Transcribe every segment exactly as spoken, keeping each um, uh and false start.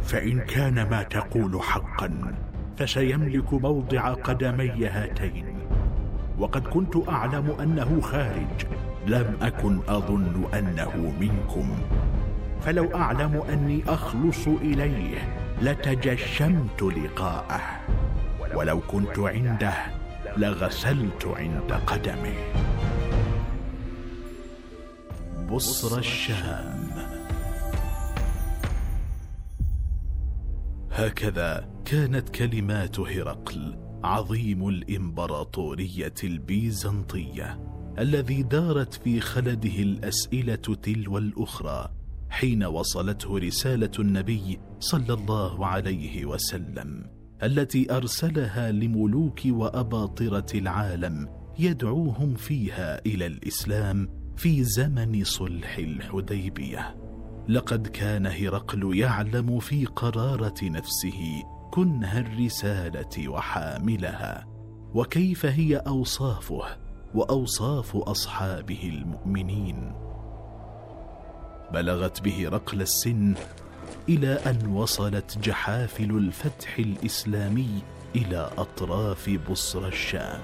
فإن كان ما تقول حقا فسيملك موضع قدمي هاتين، وقد كنت أعلم أنه خارج، لم أكن أظن أنه منكم، فلو أعلم أني أخلص إليه لتجشمت لقاءه، ولو كنت عنده لغسلت عند قدمه. بصرى الشام. هكذا كانت كلمات هرقل عظيم الإمبراطورية البيزنطية، الذي دارت في خلده الأسئلة تلو الأخرى حين وصلته رسالة النبي صلى الله عليه وسلم، التي أرسلها لملوك وأباطرة العالم يدعوهم فيها إلى الإسلام في زمن صلح الحديبية. لقد كان هرقل يعلم في قرارة نفسه كنه الرسالة وحاملها، وكيف هي أوصافه وأوصاف أصحابه المؤمنين. بلغت به هرقل السن إلى أن وصلت جحافل الفتح الإسلامي إلى أطراف بصرى الشام.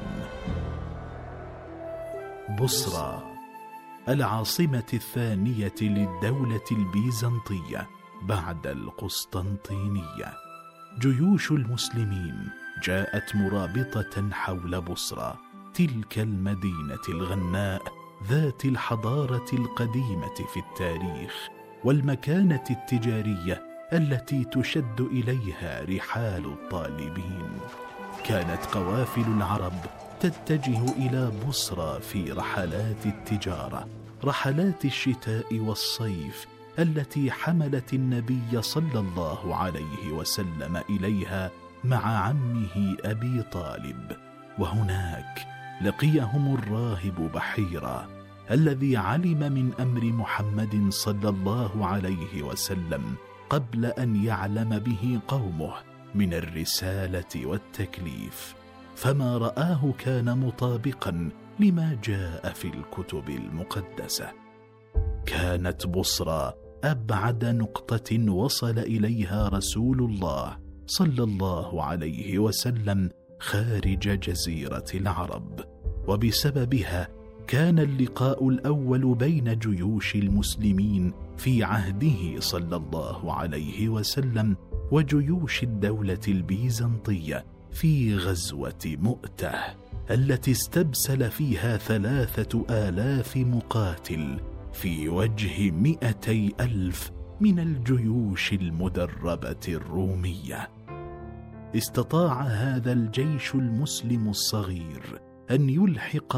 بصرى العاصمة الثانية للدولة البيزنطية بعد القسطنطينية. جيوش المسلمين جاءت مرابطة حول بصرى، تلك المدينة الغناء ذات الحضارة القديمة في التاريخ والمكانة التجارية التي تشد إليها رحال الطالبين. كانت قوافل العرب تتجه إلى بصرى في رحلات التجارة، رحلات الشتاء والصيف التي حملت النبي صلى الله عليه وسلم إليها مع عمه أبي طالب. وهناك لقيهم الراهب بحيرة الذي علم من أمر محمد صلى الله عليه وسلم قبل أن يعلم به قومه من الرسالة والتكليف، فما رآه كان مطابقا لما جاء في الكتب المقدسة. كانت بصرى أبعد نقطة وصل إليها رسول الله صلى الله عليه وسلم خارج جزيرة العرب، وبسببها كان اللقاء الأول بين جيوش المسلمين في عهده صلى الله عليه وسلم وجيوش الدولة البيزنطية في غزوة مؤتة، التي استبسل فيها ثلاثة آلاف مقاتل في وجه مئتي ألف من الجيوش المدربة الرومية. استطاع هذا الجيش المسلم الصغير أن يلحق